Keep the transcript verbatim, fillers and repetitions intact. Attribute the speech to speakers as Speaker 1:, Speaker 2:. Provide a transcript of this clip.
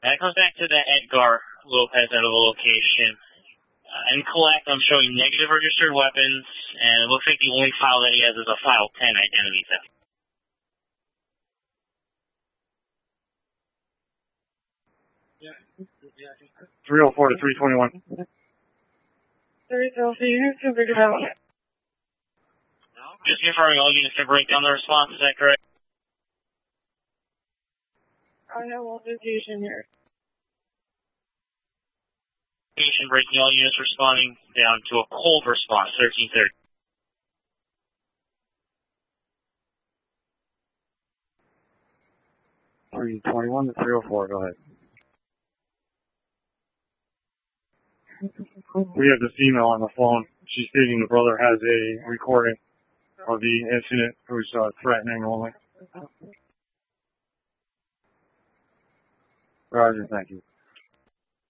Speaker 1: That comes back to the Edgar Lopez at a location. Uh, in collect, I'm showing negative registered weapons, and it looks like the only file that he has is a File ten identity theft.
Speaker 2: three oh four to three twenty-one.
Speaker 3: three oh four, units to figure out.
Speaker 1: Just confirming all units to break down the response, is that correct?
Speaker 3: I have all location here.
Speaker 1: Breaking all units responding down to a cold response, thirteen thirty.
Speaker 2: three twenty-one to three oh four, go ahead. We have this female on the phone. She's stating the brother has a recording of the incident who's uh, threatening only. Roger, thank you.